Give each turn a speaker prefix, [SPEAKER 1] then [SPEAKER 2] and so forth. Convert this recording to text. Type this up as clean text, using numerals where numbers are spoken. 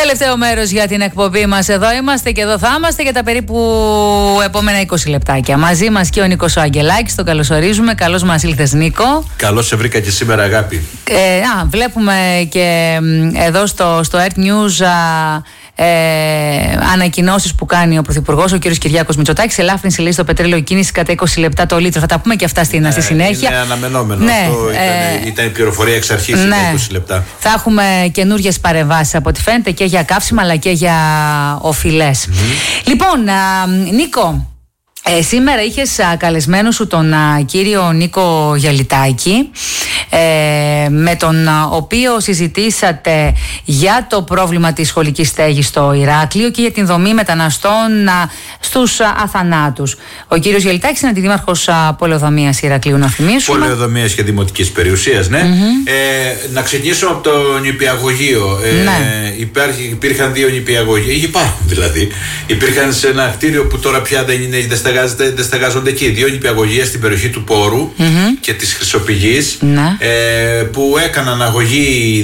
[SPEAKER 1] Τελευταίο μέρος για την εκπομπή μας. Εδώ είμαστε και εδώ θα είμαστε για τα περίπου επόμενα 20 λεπτάκια. Μαζί μας και ο Νίκος ο Αγγελάκης, τον καλωσορίζουμε. Καλώς μας ήλθες, Νίκο.
[SPEAKER 2] Καλώς σε βρήκα και σήμερα, αγάπη.
[SPEAKER 1] Βλέπουμε και εδώ στο Earth News ανακοινώσεις που κάνει ο Πρωθυπουργός, ο κ. Κυριάκος Μητσοτάκης. Ελάφρυνση λέει στο πετρέλαιο κίνηση κατά 20 λεπτά το λίτρο. Θα τα πούμε και αυτά στη συνέχεια.
[SPEAKER 2] Είναι αναμενόμενο.
[SPEAKER 1] Ναι,
[SPEAKER 2] αυτό ήταν η πληροφορία εξ αρχής,
[SPEAKER 1] ναι.
[SPEAKER 2] 20 λεπτά.
[SPEAKER 1] Θα έχουμε καινούριες παρεμβάσεις από ό,τι φαίνεται και για καύσιμα αλλά και για οφειλές. Λοιπόν, Νίκο, σήμερα είχες καλεσμένο σου τον κύριο Νίκο Γιαλιτάκη, με τον οποίο συζητήσατε για το πρόβλημα της σχολικής στέγης στο Ηράκλειο και για την δομή μεταναστών στους αθανάτους. Ο κύριος Γιαλιτάκης είναι αντιδήμαρχος πολεοδομίας Ηρακλείου, να θυμίσουμε.
[SPEAKER 2] Πολεοδομίας και δημοτικής περιουσίας, ναι. Να ξεκινήσουμε από το νηπιαγωγείο.
[SPEAKER 1] Ναι.
[SPEAKER 2] Υπήρχαν δύο νηπιαγωγεία, υπάρχουν δηλαδή. Υπήρχαν σε ένα κτίριο που τώρα πια δεν στεγάζονται εκεί. Δύο νηπιαγωγεία στην περιοχή του Πόρου και της Χρυσοπηγής, που έκαναν αγωγή